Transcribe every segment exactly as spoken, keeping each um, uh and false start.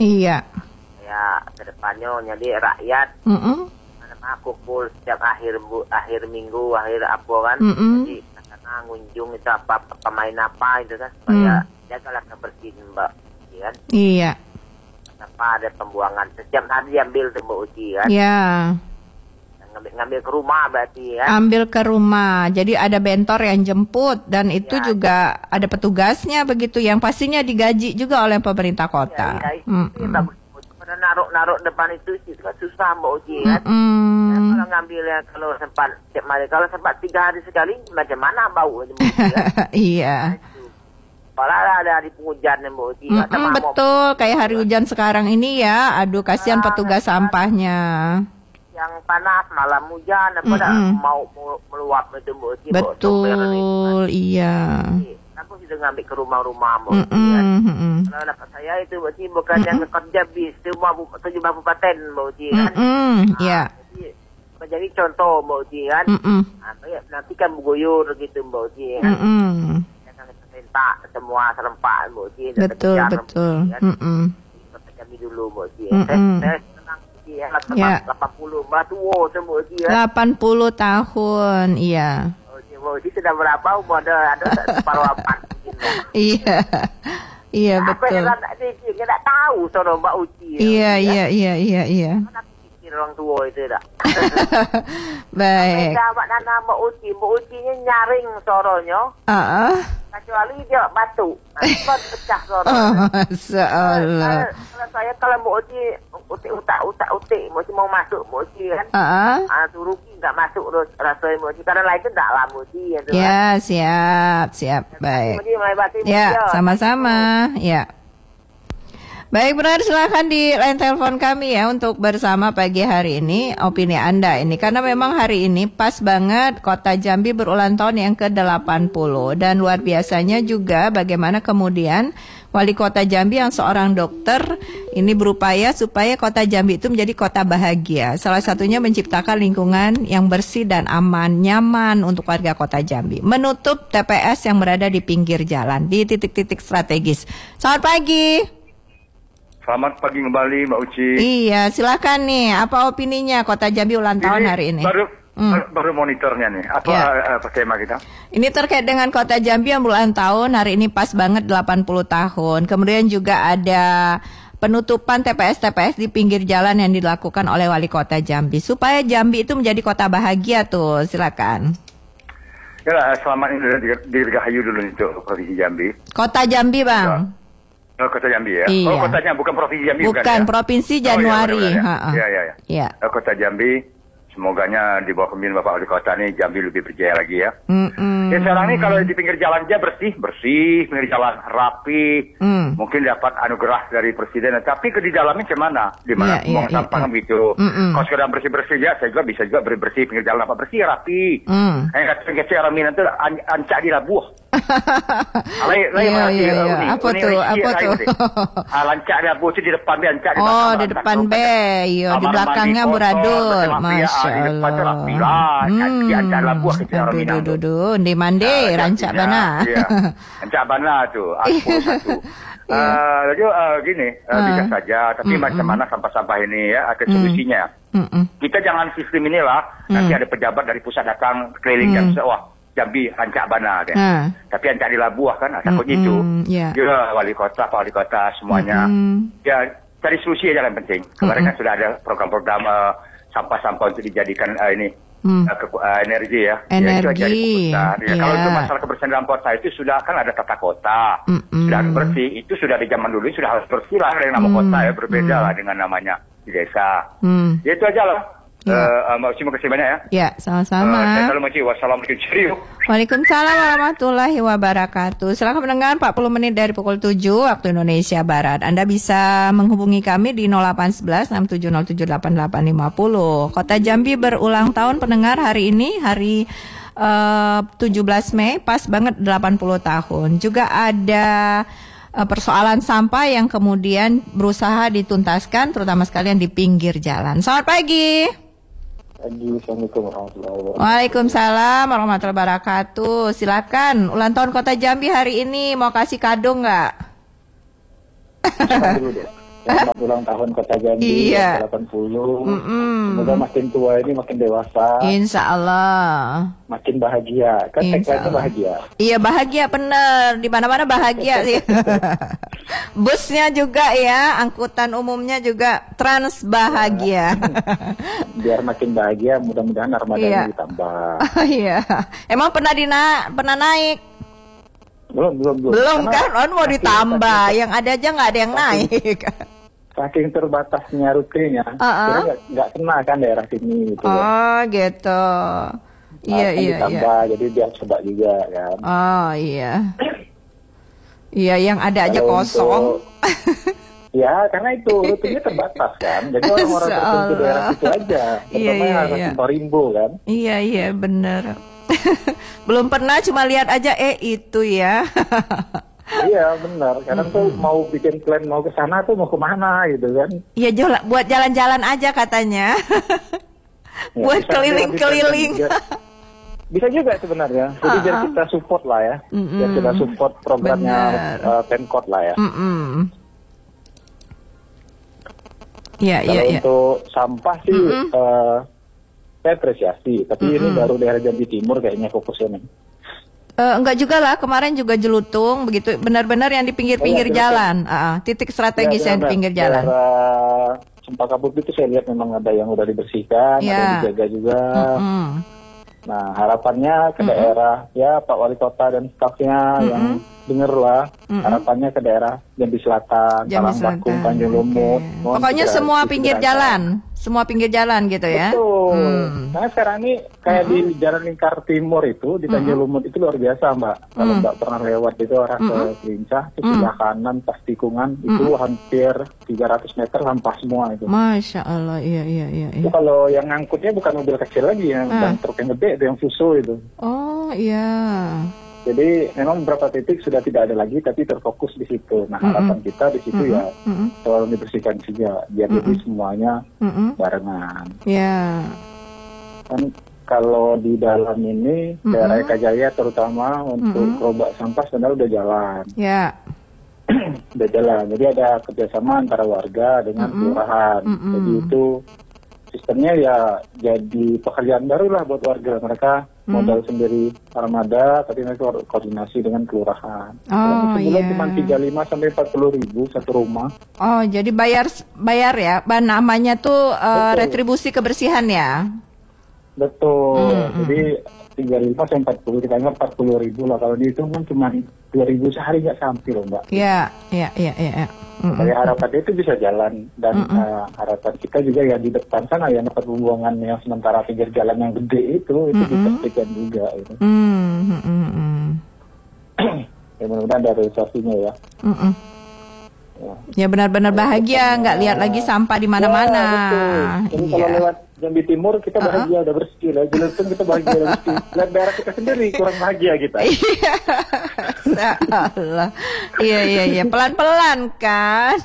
Iya. Ya kedepannya jadi rakyat. Mm-mm. Karena kumpul setiap akhir bu, akhir minggu, akhir apa kan. Mm-mm. Jadi karena ngunjung itu apa pemain apa itu kan supaya Mm. jagalah kebersihan Mbak Uci kan. Iya. Tanpa ada pembuangan setiap hari diambil tuh Mbak Uci kan. Ya. Ngambil, ngambil ke rumah berarti kan. Ambil ke rumah. Jadi ada bentor yang jemput dan itu Ya. juga ada petugasnya begitu yang pastinya digaji juga oleh pemerintah kota. Ya, ya, itu Mm-mm. ya, bagus. Pada naruh-naruh depan itu sih kan susah Mbak Uci kan. Mm-mm. Ya, kalau ngambilnya kalau sempat setiap hari kalau sempat tiga hari sekali macam mana bau Mbak Uci kan. Iya. Kalau ada hari penghujan Mbak Uci. Mm-mm, betul, kayak hari hujan sekarang ini ya. Aduh, kasihan Ah, petugas kan. sampahnya. Yang panas malam hujan apa dah Mm-mm. mau mau meluap itu Mbak Uci. Betul, iya. Aku sudah ngambil ke rumah-rumah Mbak Uci kan. Mm-mm, mm-mm. Kalau dapat saya itu Mbak Uci bukan yang kerja bis semua tujuh kabupaten Mbak Uci kan. Mm-mm, ya. Jadi menjadi contoh Mbak Uci kan. Mm-mm, Nah, nanti kan berguyur gitu Mbak Uci kan. mm-mm. Jangan minta semua serempak Mbak Uci. Betul, betul. Mm-mm. Kita kami dulu Mbak Uci. Mm-mm. Saya senang Uci ya. Ya. delapan puluh Mbak tua Mbak Uci ya. delapan puluh tahun, iya. Mbak Uci sudah berapa umur ada ada separuh apa mungkin ya. Iya. Iya, Apa betul. yang tak dia tak tahu sono Mbak Uci. Iya, iya, iya, iya, iya. Mana pikir orang tua itu dah. Baik. Saya Mbak Nana Mbak Uci, Mbak Ucinya nyaring soronya. Ah, Kecuali dia batu, kan pecah suara. oh, Masya Allah. Kalau, kalau saya kalau Mbak Uci utik utak utak utik, Mbak Uci mau masuk Mbak Uci kan, Ah, ah tu rugi nggak masuk terus rasanya Mbak Uci karena lain itu nggak lah Mbak Uci ya. tu, kan. ya, siap, siap, Mbak baik. Uci mulai batu Ya, sama-sama, ya. Baik, benar, silakan di line telepon kami ya untuk bersama pagi hari ini opini Anda ini. Karena memang hari ini pas banget Kota Jambi berulang tahun yang ke delapan puluh. Dan luar biasanya juga bagaimana kemudian Wali Kota Jambi yang seorang dokter ini berupaya supaya Kota Jambi itu menjadi kota bahagia. Salah satunya menciptakan lingkungan yang bersih dan aman, nyaman untuk warga Kota Jambi. Menutup T P S yang berada di pinggir jalan, di titik-titik strategis. Selamat pagi. Selamat pagi kembali Mbak Uci. Iya, silakan nih. Apa opininya Kota Jambi ulang tahun Ini hari ini? Baru Hmm. baru, baru monitornya nih. Apa Ya. uh, apa tema kita? Ini terkait dengan Kota Jambi yang ulang tahun hari ini pas banget delapan puluh tahun. Kemudian juga ada penutupan T P S T P S di pinggir jalan yang dilakukan oleh Wali Kota Jambi supaya Jambi itu menjadi kota bahagia tuh. Silakan. Ya, selamat ini dirgahayu dulu untuk Provinsi Jambi. Kota Jambi, Bang. Ya. Oh, Kota Jambi ya. Iya. Oh, kotanya bukan Provinsi Jambi Bukan, bukan, ya? Provinsi Oh, iya, Januari. benar-benar, Ha-ha. ya. Iya, iya, iya. Iya. Eh, Kota Jambi, semoganya di bawah kepemimpinan Bapak Wali Kota nih Jambi lebih berjaya lagi ya. Mm-mm. Ya sekarang ini kalau di pinggir jalan aja bersih, bersih, pinggir jalan rapi, Mm. mungkin dapat anugerah dari presiden. Tapi ke di dalamnya gimana? Di mana Iya, buang iya, sampah iya. kan gitu. Mm-mm. Kalau sekedar bersih-bersih ya, saya juga bisa juga bersih pinggir jalan apa bersih, rapi. Mm. Eh kata kecil orang Minang tuh an- ancak di labuh. Lain lain Iya, mana iya, sih, iya. uni- Apa uni- tuh? uni- Apa lain tuh? sih. Ah, lancak di labuh itu di depan dia ancak di Oh, belakang. di depan B, iya, di belakangnya buradul. Masya Di depan tuh Allah. rapi lah. Di ancak di labuh kecil orang aduh, Minang duh, tuh. duh, duh. Di mande, Ah, rancak artinya, bana. Iya. Rancak bana tuh. Aku satu. Uh, jadi uh, gini, uh, Ah. bisa saja. Tapi Mm-mm. macam mana sampah-sampah ini ya ada solusinya. Mm-mm. Kita jangan sistem inilah. Nanti ada pejabat dari pusat datang keliling Mm. jam se- wah Jambi rancak bana kan. Ah. Tapi rancak di Labuah kan, takut Mm-mm, gitu. ya. Ya wali kota, pak wali kota semuanya. Mm-mm. Ya cari solusi aja yang penting. Kemarin Mm-mm. kan sudah ada program-program uh, sampah-sampah untuk dijadikan uh, ini. Hmm. Uh, keku- uh, energi ya. Energi, Ya, itu aja diputar. Ya, iya. Kalau itu masalah kebersihan dalam kota itu sudah kan ada tata kota, Mm-mm. sudah harus bersih. Itu sudah di zaman dulu sudah harus bersih lah dengan nama Hmm. kota ya berbeda lah dengan namanya di desa. Hmm. Ya itu aja lah. Ya. Uh, uh, terima kasih banyak ya. Ya, sama-sama. Uh, saya selalu mengucapkan wassalamualaikum serius. Waalaikumsalam warahmatullahi wabarakatuh. Silakan mendengar empat puluh menit dari pukul tujuh waktu Indonesia Barat. Anda bisa menghubungi kami di nol delapan satu satu enam tujuh nol tujuh delapan delapan lima nol. Kota Jambi berulang tahun pendengar hari ini, hari uh, tujuh belas Mei, pas banget delapan puluh tahun. Juga ada uh, persoalan sampah yang kemudian berusaha dituntaskan, terutama sekalian di pinggir jalan. Selamat pagi. Assalamualaikum warahmatullahi wabarakatuh. Waalaikumsalam warahmatullahi wabarakatuh. Silakan, ulang tahun Kota Jambi hari ini mau kasih kado nggak? Selamat ulang tahun Kota Jambi Iya. delapan puluh. Mm-mm. Semoga makin tua ini makin dewasa, Insya Allah. makin bahagia. Kan Insya tagline-nya Allah. bahagia. Iya bahagia bener, di mana-mana bahagia sih. Busnya juga ya, angkutan umumnya juga trans bahagia. Biar makin bahagia, mudah-mudahan armadanya Iya. ditambah. Iya, emang pernah dina pernah naik? Belum, belum, belum. Belum Karena kan? Oh mau saking- ditambah, yang ada aja nggak ada yang naik. Saking terbatasnya rutenya, Uh-uh. jadi nggak nggak kena kan daerah sini gitu. ya. Oh gitu. Iya Akan iya iya. ditambah, jadi biar coba juga kan. Oh iya. Iya yang ada aja Kalau kosong. untuk- Ya, karena itu rutenya terbatas kan. Jadi orang-orang Masya tertentu daerah Allah. situ aja. Iya, Terutama iya, yang arah iya. Rimbo kan. Iya iya bener. Belum pernah, cuma lihat aja eh itu ya. Iya benar. Kadang tuh mau bikin plan mau ke sana tuh mau kemana gitu kan. Iya jala- buat jalan-jalan aja katanya. Ya, Buat bisa keliling-keliling. juga. Bisa juga sebenarnya. Jadi biar Uh-uh. kita support lah ya. Mm-mm. Biar kita support programnya Benar. uh, Pemkot lah ya. Mm-mm. Iya Kalau iya iya. untuk sampah sih Mm-mm. uh, saya apresiasi. Tapi ini Mm-mm. baru daerah Jambi Timur kayaknya fokusnya nih. Eh, enggak juga lah, kemarin juga Jelutung begitu, benar-benar yang di pinggir-pinggir Oh, iya, jalan. Ah, ah, titik strategis Ya, yang di benar. pinggir jalan. Daerah Cempaka Putih itu saya lihat memang ada yang udah dibersihkan, ada Ya. yang dijaga juga. Mm-mm. Nah harapannya ke daerah ya Pak Wali Kota dan stafnya yang denger lah, Mm-mm. harapannya ke daerah Jambi Selatan, Jambi Talang Bakung, Selatan. Tanjung Lumut. Oke. Mohon Pokoknya segera semua pinggir disegerakan. jalan, semua pinggir jalan gitu ya. Betul. Hmm. Karena sekarang ini kayak di Jalan Lingkar Timur itu di Tanjung Lumut itu luar biasa Mbak. Kalau Mm. Mbak pernah lewat itu arah ke Kelincah, itu sebelah kanan pas tikungan itu hampir tiga ratus meter sampah semua itu. Masya Allah, iya iya iya. Itu iya. kalau yang ngangkutnya bukan mobil kecil lagi, yang Ah. dan truk yang gede itu yang Fuso itu. Oh iya. Jadi memang beberapa titik sudah tidak ada lagi, tapi terfokus di situ. Nah harapan kita di situ ya Mm-mm. tolong dibersihkan juga, biar jadi semuanya Mm-mm. barengan. Ya. Kan kalau di dalam ini daerah Eka Jaya terutama untuk gerobak sampah sebenarnya udah jalan, Ya. udah jalan. Jadi ada kerjasama antara warga dengan kelurahan. Jadi itu sistemnya ya jadi pekerjaan baru lah buat warga. Mereka modal sendiri armada, tapi mereka ko- koordinasi dengan kelurahan. Oh, Sebulan iya. cuma tiga puluh lima sampai empat puluh ribu satu rumah. Oh, jadi bayar bayar ya. Bah, namanya tuh eh, Betul. retribusi kebersihan ya. Betul. Jadi tiga puluh lima sampai empat puluh, kita anggap empat puluh ribu lah. Kalau dihitung kan cuma dua ribu sehari nggak sampai loh Mbak. Ya, ya, ya, ya. ya. Mm-mm. Jadi harapannya itu bisa jalan dan uh, harapan kita juga ya di depan sana ya tempat pembuangan yang sementara pinggir jalan yang gede itu itu dipastikan juga gitu. Mm, mm, mm, mm. Ya mudah-mudahan ada realisasinya ya. Mm-mm. Ya. Ya benar-benar bahagia, nggak lihat lagi sampah di mana-mana. Ya, betul. Jadi kalau Iya. lewat Jambi Timur kita bahagia udah bersih lah, Jelutung kita bahagia udah bersih. Lihat daerah kita sendiri kurang bahagia kita. Iya, salah. Iya, iya, iya. Pelan-pelan kan.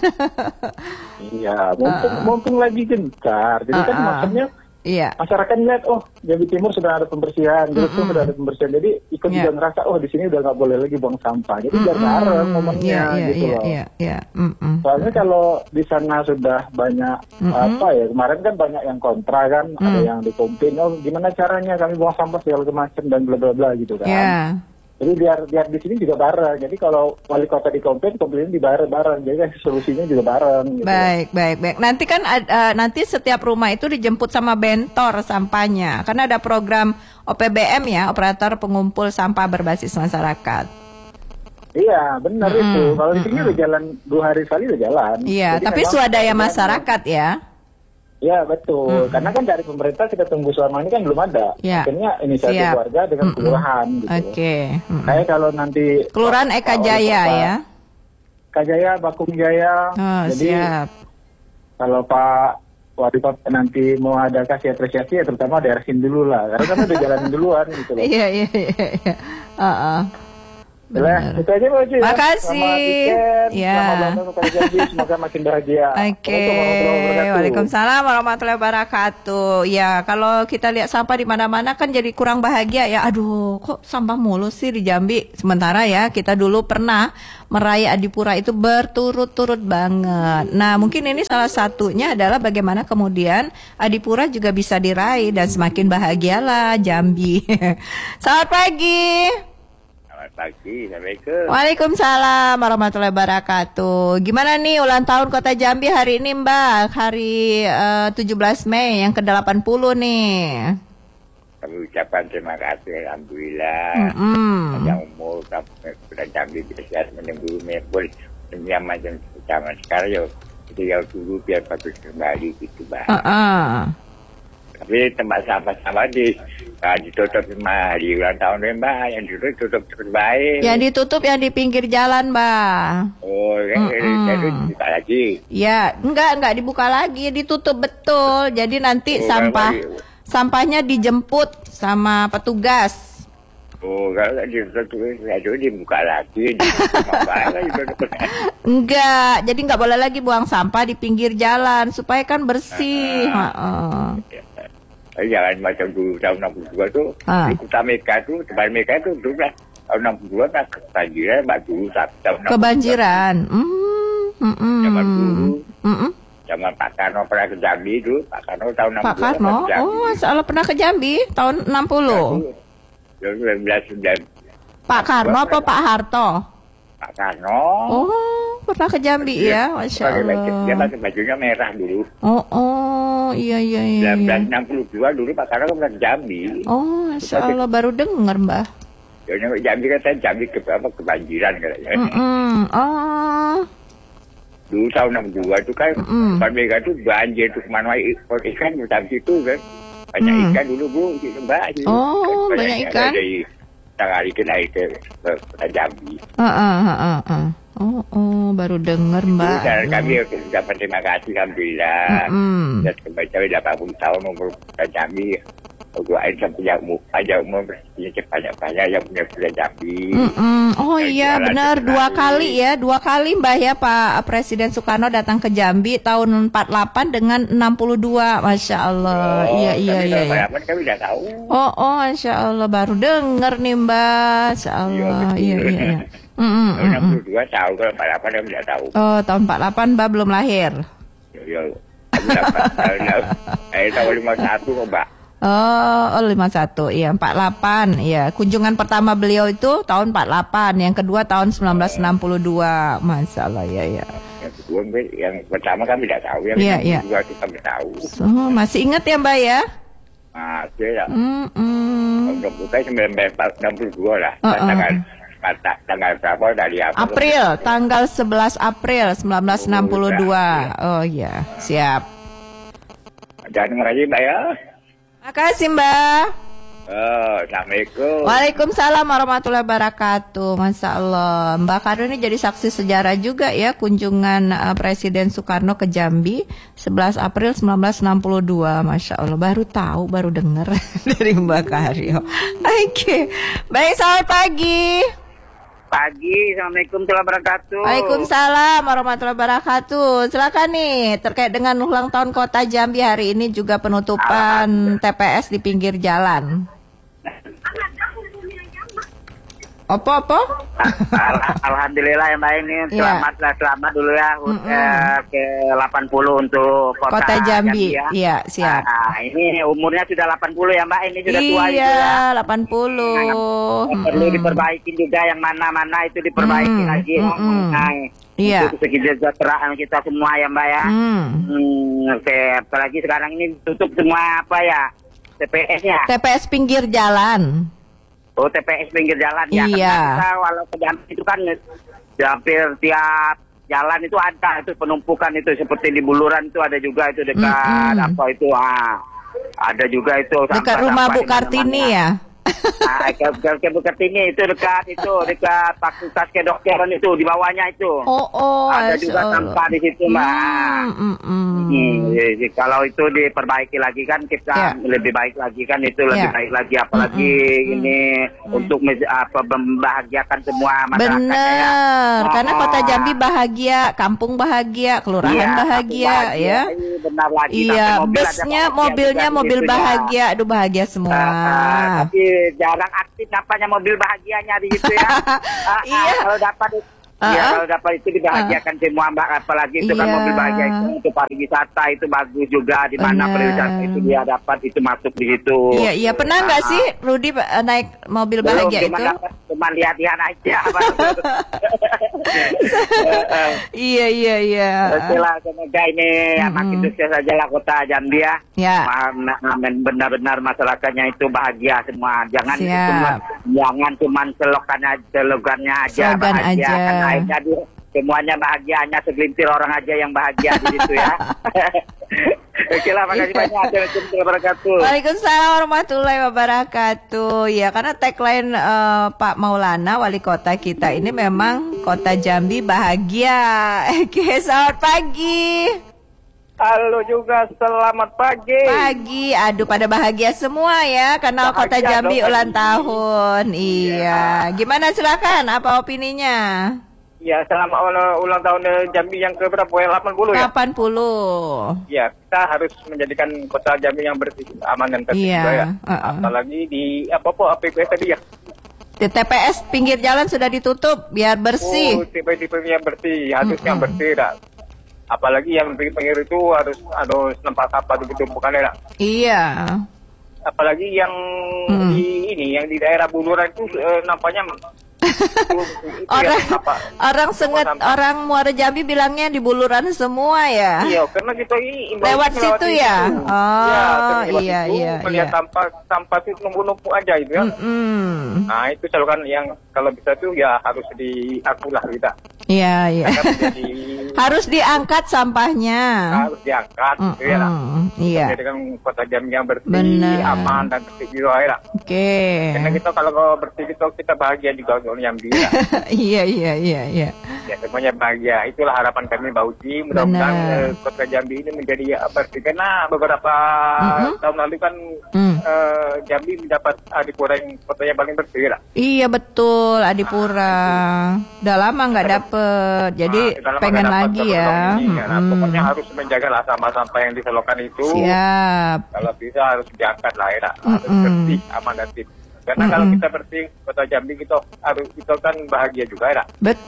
Iya, mumpung, mumpung lagi gencar. Jadi kan Ah, ah. maksudnya Iya. masyarakat lihat, oh Jambi Timur sudah ada pembersihan, Jelutung sudah ada pembersihan. Jadi ikut Ya. juga ngerasa, oh di sini udah nggak boleh lagi buang sampah. Jadi biar bareng momennya Iya, iya, gitu iya, loh. iya, iya. Mm-mm. Soalnya kalau di sana sudah banyak apa ya, kemarin kan banyak yang kontra kan, ada yang dikomplain, oh gimana caranya kami buang sampah segala macam dan bla bla bla gitu kan. Ya. Jadi biar biar di sini juga bareng. Jadi kalau wali kota dikomplain, komplain di bareng bareng. Jadi kan solusinya juga bareng. Gitu. Baik, baik, baik. Nanti kan ad- eh, nanti setiap rumah itu dijemput sama bentor sampahnya. Karena ada program O P B M ya, operator pengumpul sampah berbasis masyarakat. Iya, benar itu. Kalau di sini udah jalan dua hari sekali udah jalan. Iya, Jadi tapi memang- swadaya masyarakat ya. Iya betul. Karena kan dari pemerintah kita tunggu selama ini kan belum ada. Iya. Akhirnya inisiatif Siap. warga dengan kelurahan gitu. Oke. Mm. Kayak kalau nanti Kelurahan Pak- Eka Pak Wali Jaya Kota, ya. Eka Jaya, Bakung Jaya. Oh, Jadi siap. kalau Pak Wali Kota nanti mau ada kasih apresiasi ya terutama daerah sini dulu lah. Karena kan udah jalanin duluan gitu loh. Iya, iya, iya, iya. Uh-uh. benar. Itu aja Mbak Uci ya. Makasih. Selamat weekend, Ya. selamat ulang tahun Kota Jambi, semoga makin bahagia. Oke, Assalamualaikum warahmatullahi wabarakatuh. Waalaikumsalam warahmatullahi wabarakatuh. Ya, kalau kita lihat sampah di mana-mana kan jadi kurang bahagia ya. Aduh, kok sampah mulu sih di Jambi. Sementara ya, kita dulu pernah meraih Adipura itu berturut-turut banget. Nah, mungkin ini salah satunya adalah bagaimana kemudian Adipura juga bisa diraih dan semakin bahagialah Jambi. Selamat pagi. Selamat pagi, Assalamualaikum. Waalaikumsalam warahmatullahi wabarakatuh. Gimana nih ulang tahun Kota Jambi hari ini Mbak? Hari uh, tujuh belas Mei yang ke delapan puluh nih. Kami ucapkan terima kasih, Alhamdulillah. Mm-mm. Yang umur Kota Jambi bisa menunggu mepul yang macam zaman sekarang ya itu yang dulu biar bagus kembali gitu, Mbak. Uh-uh. Tapi tempat sampah-sampah di nah, ditutup sama hari ulang tahun ya, Mbak, yang ditutup tutup terus baik. Yang ditutup yang di pinggir jalan Mbak. Oh, kan itu dibuka lagi. Ya, enggak enggak dibuka lagi, ditutup betul. Jadi nanti Oh, sampah lagi. sampahnya dijemput sama petugas. Oh, kalau ditutup itu dibuka lagi. Ditutup. Enggak, jadi enggak boleh lagi buang sampah di pinggir jalan supaya kan bersih. Heeh. Jangan macam dulu tahun enam puluh dua tuh Ah. di Kota Mega tuh, tempat Mega tuh dulu lah tahun enam puluh dua tak kebanjiran, Mbak dulu tahun enam puluh dua. Kebanjiran. Hmm. Mm-mm. Zaman dulu, Mm-mm. zaman Pak Karno pernah ke Jambi dulu, Pak Karno tahun enam puluh dua. Pak Karno, ke Jambi. oh, salah pernah ke Jambi tahun enam puluh. Tahun seribu sembilan ratus sembilan belas. Pak Karno apa Pak Harto? Pak Karno. Oh, pernah ke Jambi ya, masya Pakai baju- Dia Allah. pakai bajunya merah dulu. Oh, oh, iya iya iya. seribu sembilan iya. ratus enam puluh dua dulu Pak Karno pernah ke Jambi. Oh, masya Allah baru dengar Mbah. Dia ke Jambi kan Jambi ke apa kebanjiran katanya. Mm-mm. Oh, Dulu tahun enam puluh dua itu kan Mm-mm. Pak Mega itu banjir tuh kemana ikut ikan macam situ kan. Banyak Mm. ikan dulu Bu, gitu Mbak. Gitu. Oh, banyak ikan. Dari tanggal itu naik ke ke Kota Jambi. ah, ah, ah, ah, ah. Oh, oh, baru dengar Mbak. Dan kami ucapkan terima kasih Alhamdulillah. Mm-mm. Dan kembali delapan puluh tahun umur Kota Jambi. Doain sampai yang panjang umur bersihnya banyak-banyak yang punya Kota Jambi. Mm-mm. Oh Dan iya jalan benar terkenal dua dulu. kali ya dua kali Mbah ya Pak Presiden Soekarno datang ke Jambi tahun empat puluh delapan dengan enam puluh dua, masya Allah. Oh, Iya iya tapi iya. kalau iya. Harapan kami udah tahu. Oh oh masya Allah baru denger nih Mbak, masya Allah. Iya, Iya betul. iya. iya. Mm-mm, Tahun enam mm-mm. puluh dua tahu, kalau harapan kami udah tahu. Oh tahun empat puluh delapan Mbak belum lahir. Yo, yo. Kami dapat tahun eh tahun lima puluh satu kok, Mbak. Oh, oh lima puluh satu, iya empat puluh delapan, iya. Kunjungan pertama beliau itu tahun empat puluh delapan, yang kedua tahun seribu sembilan ratus enam puluh dua, masya Allah, ya ya. Yang kedua, yang pertama kami tidak tahu, yang Iya, enam puluh iya. dua itu kami tahu. Oh, masih ingat ya Mbak ya? Masih ya. Mm-mm. Untuk buka sembilan belas enam puluh dua lah. Uh-uh. Tanggal tanggal tanggal berapa dari apa? April, tanggal sebelas April seribu sembilan ratus enam puluh dua. Oh iya, siap. Dan terima kasih, Mbak ya. Makasih Mbak. Oh, Assalamualaikum. Waalaikumsalam warahmatullahi wabarakatuh. Masya Allah, Mbak Karno ini jadi saksi sejarah juga ya kunjungan uh, Presiden Soekarno ke Jambi sebelas April seribu sembilan ratus enam puluh dua. Masya Allah, baru tahu, baru dengar dari Mbak Karyo. Oke, baik, selamat pagi. Pagi, Assalamualaikum warahmatullahi wabarakatuh. Waalaikumsalam warahmatullahi wabarakatuh. Silakan nih, terkait dengan ulang tahun Kota Jambi hari ini juga penutupan T P S di pinggir jalan. Apa-apa? Al- Alhamdulillah ya Mbak ini Iya. selamat lah selamat dulu ya Mm-mm. eh, ke delapan puluh untuk kota, Kota Jambi, ya. iya siap. Nah, ini umurnya sudah delapan puluh ya Mbak, ini sudah tua itu Iya, ya. delapan puluh. Nah, perlu diperbaikin juga yang mana-mana itu diperbaiki Mm, lagi. mm-mm. Nah, Iya. untuk segi kesejahteraan kita semua ya Mbak ya. Hmm. Hmm, oke, apalagi sekarang ini tutup semua apa ya T P S-nya. T P S pinggir jalan. Oh, T P S pinggir jalan ya. Iya. Karena kita walau ke Jambi itu kan hampir tiap jalan itu ada itu penumpukan itu seperti di Buluran itu ada juga itu dekat Mm-mm. apa itu ah ada juga itu Dekat rumah Bu sampah-sampah di Kartini mana-mana. ya. Nah, ke, ke, ke Bukit Tinggi itu dekat itu dekat Fakultas Kedokteran itu di bawahnya itu. Oh, oh, ada Masya juga Allah. sampah di situ, Mbak. Hmm, mm, mm. Hmm, jadi kalau itu diperbaiki lagi kan kita Ya. lebih baik lagi kan itu lebih Ya. baik lagi apalagi Mm-mm. ini untuk mes- apa membahagiakan semua masyarakatnya ya. Bener, Oh, karena oh. kota Jambi bahagia, kampung bahagia, kelurahan Iya, bahagia, bahagia, ya. iya, benar lagi. Iya, Sampai mobil ada busnya, bahagia mobilnya juga di mobil situ, ya. bahagia, aduh bahagia semua. Ah, ah, tapi jarang aktif nampaknya mobil bahagianya di situ ya. Ah, ah, Iya. Kalau dapat itu, Ah, ya ah. kalau dapat itu dibahagiakan semua Mbak. Apalagi itu kan Iya. mobil bahagia itu untuk pariwisata itu bagus juga di mana Benar. pariwisata itu dia dapat itu masuk di situ. Iya, iya, pernah nggak Ah, sih Rudi eh, naik mobil belum, bahagia cuma itu? dapat cuma lihat-lihat aja. Iya, iya, iya. Oke lah, semoga ini ya, makin sukses aja lah kota Jambi ya. Ya. Ma- ma- ma- Benar-benar masyarakatnya itu bahagia semua. Jangan Siap. cuma jangan cuma selokan aja, slogannya aja Slogan bahagia. aja. Kan akhirnya di- semuanya bahagia, hanya segelintir orang aja yang bahagia di situ ya. Oke lah, makasih Iya. banyak. Assalamualaikum warahmatullahi wabarakatuh. Waalaikumsalam warahmatullahi wabarakatuh. Ya, karena tagline eh, Pak Maulana wali kota kita ini memang kota Jambi bahagia. Oke, selamat pagi. Halo juga, selamat pagi. Pagi, aduh pada bahagia semua ya karena Bahagia kota Jambi dong. ulang tahun. Iya. Gimana silakan apa opininya? Ya, selamat ulang, ulang tahun eh, Jambi yang ke berapa ya? delapan puluh ya? delapan puluh. Ya, kita harus menjadikan kota Jambi yang bersih, aman dan tertib Iya, juga ya. uh-uh. Apalagi di apa apa A P P S tadi ya. Di T P S pinggir jalan sudah ditutup biar bersih. Oh, tipe-tipe yang bersih, harusnya Mm-mm. bersih dah. Apalagi yang di pinggir itu harus ada tempat sampah begitu bukan ya. Iya. Apalagi yang Mm. di ini, yang di daerah Buluran itu eh, nampaknya itu, itu Orang yang apa? orang senget sampah. orang Muara Jambi bilangnya di Buluran semua ya. Iya, karena kita ini imbauan Lewat melewati situ ya? itu. Oh, Ya, terus lewat iya, situ, iya, melihat iya. sampah sampah itu numpuk-numpuk aja itu ya. Mm-mm. Nah, itu selalu kan yang kalau bisa tuh ya harus diakulah kita. Iya, iya. Karena menjadi Harus diangkat sampahnya. harus diangkat gitu ya. lah. Mm-mm. Iya. Jadi kan kota Jambi yang bersih, Benar. aman dan tertib juga ya. lah. Oke. Karena kita kalau kalau bersih itu kita bahagia juga orang Jambi ya. Iya, iya, iya, iya. Ya semuanya bahagia. Itulah harapan kami Mbak Uci. Mudah-mudahan Benar. eh, kota Jambi ini menjadi ya, bersih. Karena beberapa Mm-mm. tahun lalu kan Mm. eh, Jambi mendapat Adipura yang kota yang paling bersih lah. Iya betul, Adipura. Udah lama nggak dapet, jadi Nah, kita lama pengen nggak dapat lagi satu ya. tahun ini, ya. Nah, Mm-mm. pokoknya harus menjaga lah sampah-sampah yang diselokan itu. Siap. Kalau bisa harus diangkat lah ya. Harus Mm-mm. bersih, aman dan tertib. Karena Mm-mm. kalau kita bersih kota Jambi kita harus kita kan bahagia juga ya.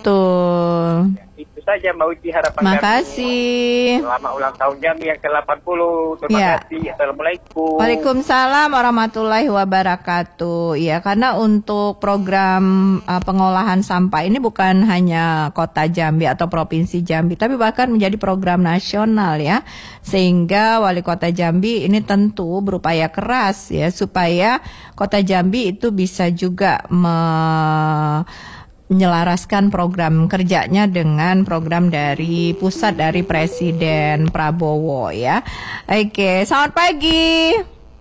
Betul. Itu saja Mbak Uci harapan kami. Makasih. Selamat ulang tahun Jambi yang ke delapan puluh. Terima Ya. kasih. Assalamualaikum. Waalaikumsalam warahmatullahi wabarakatuh. Ya, karena untuk program uh, pengolahan sampah ini bukan hanya Kota Jambi atau Provinsi Jambi, tapi bahkan menjadi program nasional ya. Sehingga Wali Kota Jambi ini tentu berupaya keras ya supaya Kota Jambi itu bisa juga me- menyelaraskan program kerjanya dengan program dari pusat dari Presiden Prabowo ya. Oke, selamat pagi.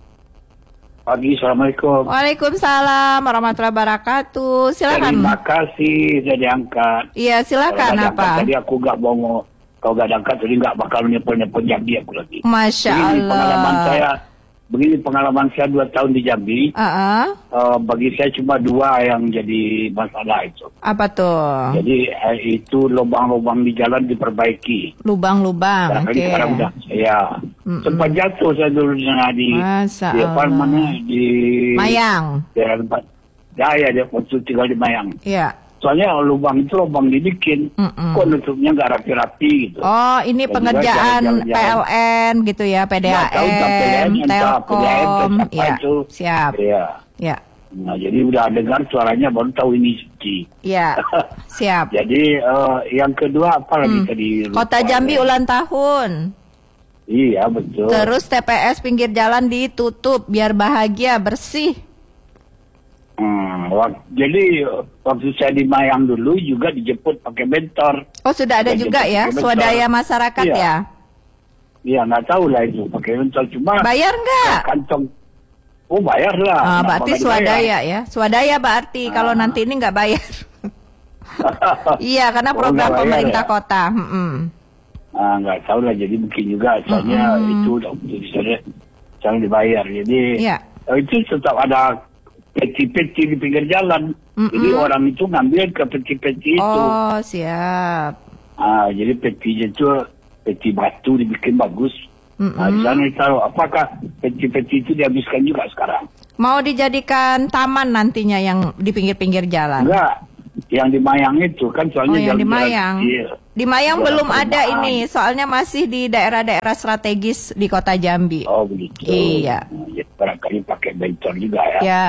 Pagi, Assalamualaikum. Waalaikumsalam warahmatullahi wabarakatuh. Terima Silakan. kasih sudah diangkat. Iya, silakan Kalau nggak apa? diangkat Tadi aku nggak mau, kalau nggak diangkat tadi nggak bakal nyepel-nyepel Jambi aku lagi. Masya Begini pengalaman Allah. saya, begini pengalaman saya dua tahun di Jambi. Uh-uh. Eh, bagi saya cuma dua yang jadi masalah itu. Apa tuh? Jadi eh, itu lubang-lubang di jalan diperbaiki. Lubang-lubang. Barangkali Oke. sekarang udah saya Mm-mm. sempat jatuh saya dulu di di, Masa di apa Allah. namanya di Mayang. daerah tempat. Ya ya dia waktu tinggal di Mayang. Iya. Soalnya lubang itu lubang dibikin, Mm-mm. kok nutupnya nggak rapi-rapi gitu. Oh, ini Dan pengerjaan juga P L N gitu ya, Nggak tahu entah P L N, P D A M, entah P D A M, Telkom. entah apa Ya, itu. siap. Iya. Ya. Nah jadi udah dengar suaranya baru tahu ini suci. Ya. Siap. Jadi eh, yang kedua apa lagi Hmm. tadi? Kota lupa Jambi ya. ulang tahun. Iya betul. Terus T P S pinggir jalan ditutup biar bahagia, bersih. Hmm, wak- jadi eh, waktu saya di Mayang dulu juga dijemput pakai bentor. Oh, sudah ada Sudah juga jemput ya pakai swadaya bentor. masyarakat Iya. ya. Iya nggak tahu lah itu pakai bentor cuma Bayar nggak? kantong Oh bayar lah. Ah, Kenapa berarti nggak dibayar? swadaya ya. Swadaya berarti Ah. kalau nanti ini nggak bayar. Iya, karena Oh, program nggak bayar pemerintah ya? kota. Mm-mm. Ah, nggak tahu lah, jadi mungkin juga soalnya Mm-mm. itu udah jadi jangan dibayar. Jadi Iya. eh, itu tetap ada peti-peti di pinggir jalan. Mm-mm. Jadi orang itu ngambil ke peti-peti itu. Oh, siap. Ah, jadi petinya itu peti batu dibikin bagus. Mm-mm. Nah, di sana tahu apakah peti-peti itu dihabiskan juga sekarang? Mau dijadikan taman nantinya yang di pinggir-pinggir jalan. Enggak, yang di Mayang itu kan soalnya Oh, yang di jalan-jalan Mayang. kecil. Di Mayang Jalan belum ada perumahan. ini, soalnya masih di daerah-daerah strategis di Kota Jambi. Oh begitu. Iya. Nah, ya, barangkali pakai bentor juga ya. Ya,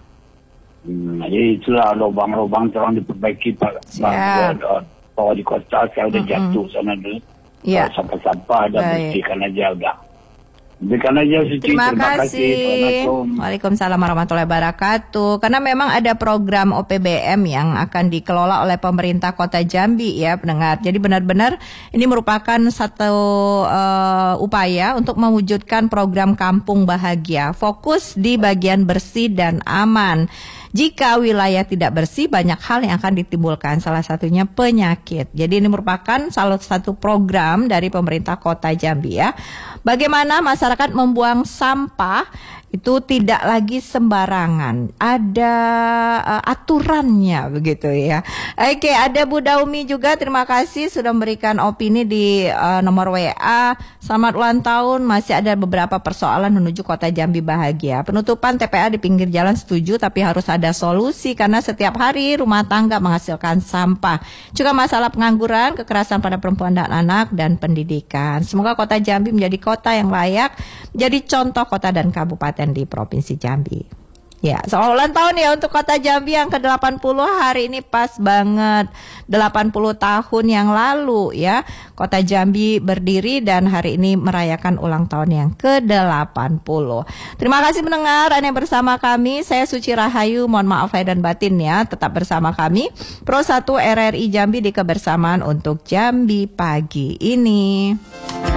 Hmm, jadi itulah lubang-lubang tolong diperbaiki Pak. Siap. Pak, bahwa di kota saya udah Mm-mm. jatuh sana dulu. ya. Kalau sampah-sampah ada Baik. bersihkan aja udah. Berikan aja Suci. Terima kasih. Assalamualaikum. Waalaikumsalam warahmatullahi wabarakatuh. Karena memang ada program O P B M yang akan dikelola oleh pemerintah Kota Jambi ya pendengar. Jadi benar-benar ini merupakan satu uh, upaya untuk mewujudkan program Kampung Bahagia. Fokus di bagian bersih dan aman. Jika wilayah tidak bersih, banyak hal yang akan ditimbulkan, salah satunya penyakit. Jadi ini merupakan salah satu program dari pemerintah Kota Jambi ya. Bagaimana masyarakat membuang sampah itu tidak lagi sembarangan, ada uh, aturannya begitu ya. Oke, ada Bu Daumi juga, terima kasih sudah memberikan opini di uh, nomor W A. Selamat ulang tahun, masih ada beberapa persoalan menuju Kota Jambi Bahagia. Penutupan T P A di pinggir jalan setuju, tapi harus ada solusi karena setiap hari rumah tangga menghasilkan sampah. Juga masalah pengangguran, kekerasan pada perempuan dan anak, dan pendidikan. Semoga Kota Jambi menjadi kota yang layak, jadi contoh kota dan kabupaten di Provinsi Jambi. Ya, selamat ulang tahun ya untuk Kota Jambi yang ke delapan puluh. Hari ini pas banget delapan puluh tahun yang lalu ya Kota Jambi berdiri dan hari ini merayakan ulang tahun yang ke delapan puluh. Terima kasih mendengar Anda bersama kami. Saya Suci Rahayu, mohon maaf lahir dan batin ya. Tetap bersama kami Pro satu R R I Jambi di kebersamaan untuk Jambi pagi ini.